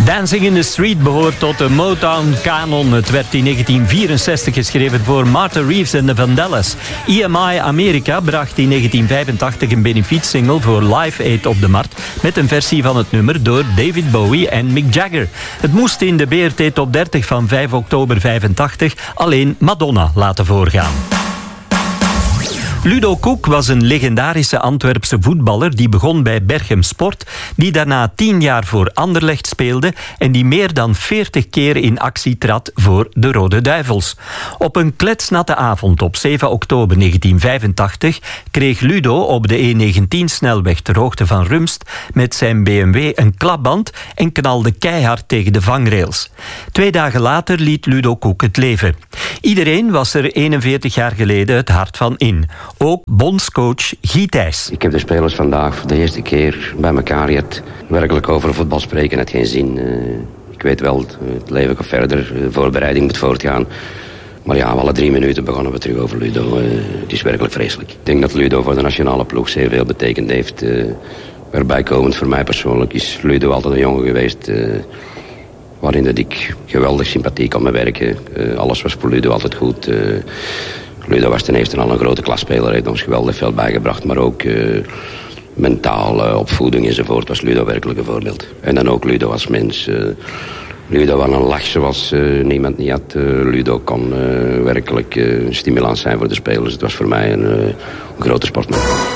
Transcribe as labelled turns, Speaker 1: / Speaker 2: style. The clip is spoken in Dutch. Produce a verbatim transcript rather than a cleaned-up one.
Speaker 1: Dancing in the Street behoort tot de Motown-kanon. Het werd in negentien vierenzestig geschreven voor Martha Reeves en de Vandellas. E M I Amerika bracht in negentien vijfentachtig een benefietsingle voor Live Aid op de markt met een versie van het nummer door David Bowie en Mick Jagger. Het moest in de B R T Top dertig van vijf oktober vijfentachtig alleen Madonna laten voorgaan. Ludo Koek was een legendarische Antwerpse voetballer die begon bij Berchem Sport, die daarna tien jaar voor Anderlecht speelde en die meer dan veertig keer in actie trad voor de Rode Duivels. Op een kletsnatte avond op zeven oktober negentien vijfentachtig kreeg Ludo op de E negentien-snelweg ter hoogte van Rumst met zijn B M W een klapband en knalde keihard tegen de vangrails. Twee dagen later liet Ludo Koek het leven. Iedereen was er eenenveertig jaar geleden het hart van in. Ook bondscoach Guy Thijs.
Speaker 2: Ik heb de spelers vandaag voor de eerste keer bij elkaar gehad. Werkelijk over voetbal spreken had geen zin. Uh, ik weet wel, het leven gaat verder. De voorbereiding moet voortgaan. Maar ja, alle drie minuten begonnen we terug over Ludo. Uh, het is werkelijk vreselijk. Ik denk dat Ludo voor de nationale ploeg zeer veel betekend heeft. Uh, erbij komend voor mij persoonlijk is Ludo altijd een jongen geweest... Uh, waarin dat ik geweldig sympathiek kon me werken. Uh, alles was voor Ludo altijd goed... Uh, Ludo was ten eerste al een grote klasspeler, heeft ons geweldig veel bijgebracht, maar ook uh, mentaal, uh, opvoeding enzovoort was Ludo werkelijk een voorbeeld. En dan ook Ludo als mens. Uh, Ludo had een lach zoals uh, niemand niet had. Uh, Ludo kon uh, werkelijk uh, stimulans zijn voor de spelers. Het was voor mij een, uh, een grote sportman.